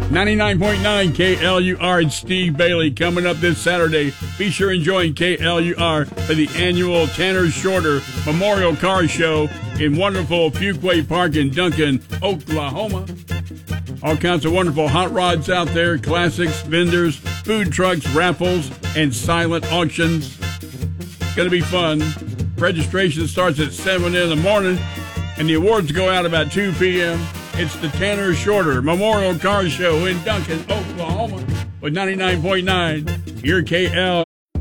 99.9 KLUR and Steve Bailey coming up this Saturday. Be sure and join KLUR for the annual Tanner Shorter Memorial Car Show in wonderful Fuquay Park in Duncan, Oklahoma. All kinds of wonderful hot rods out there, classics, vendors, food trucks, raffles, and silent auctions. Going to be fun. Registration starts at 7 in the morning, and the awards go out about 2 p.m. It's the Tanner Shorter Memorial Car Show in Duncan, Oklahoma, with 99.9, your KL.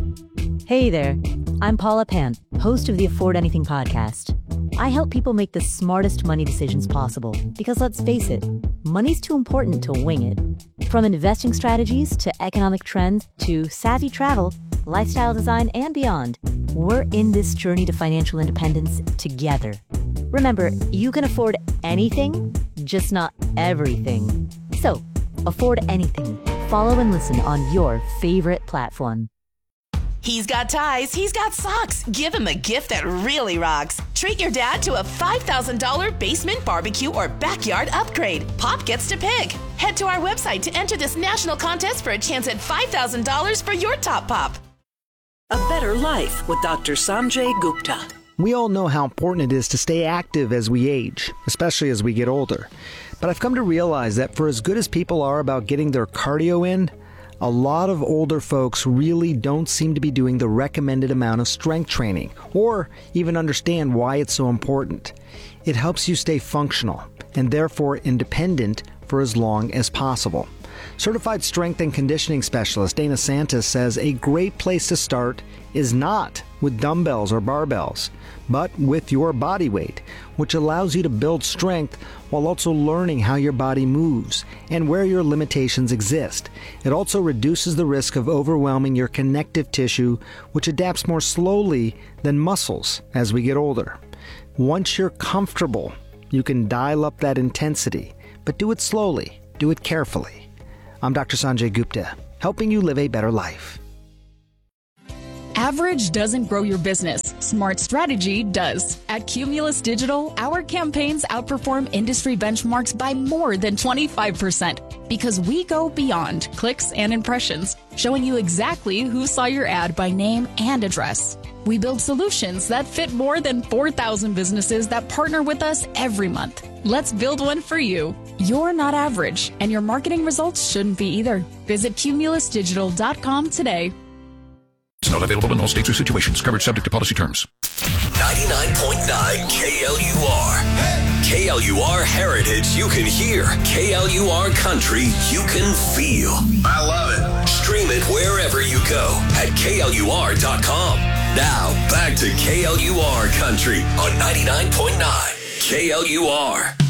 Hey there, I'm Paula Pant, host of the Afford Anything podcast. I help people make the smartest money decisions possible, because let's face it, money's too important to wing it. From investing strategies to economic trends to savvy travel, lifestyle design, and beyond, we're in this journey to financial independence together. Remember, you can afford anything, just not everything. So, afford anything. Follow and listen on your favorite platform. He's got ties, he's got socks. Give him a gift that really rocks. Treat your dad to a $5,000 basement barbecue or backyard upgrade. Pop gets to pick. Head to our website to enter this national contest for a chance at $5,000 for your top pop. A Better Life with Dr. Sanjay Gupta. We all know how important it is to stay active as we age, especially as we get older. But I've come to realize that for as good as people are about getting their cardio in, a lot of older folks really don't seem to be doing the recommended amount of strength training, or even understand why it's so important. It helps you stay functional, and therefore independent for as long as possible. Certified strength and conditioning specialist Dana Santos says a great place to start is not with dumbbells or barbells, but with your body weight, which allows you to build strength while also learning how your body moves and where your limitations exist. It also reduces the risk of overwhelming your connective tissue, which adapts more slowly than muscles as we get older. Once you're comfortable, you can dial up that intensity, but do it slowly, do it carefully. I'm Dr. Sanjay Gupta, helping you live a better life. Average doesn't grow your business. Smart strategy does. At Cumulus Digital, our campaigns outperform industry benchmarks by more than 25% because we go beyond clicks and impressions, showing you exactly who saw your ad by name and address. We build solutions that fit more than 4,000 businesses that partner with us every month. Let's build one for you. You're not average, and your marketing results shouldn't be either. Visit cumulusdigital.com today. It's not available in all states or situations. Coverage subject to policy terms. 99.9 KLUR. KLUR Heritage you can hear. KLUR Country you can feel. I love it. Stream it wherever you go at KLUR.com. Now, back to KLUR Country on 99.9 KLUR.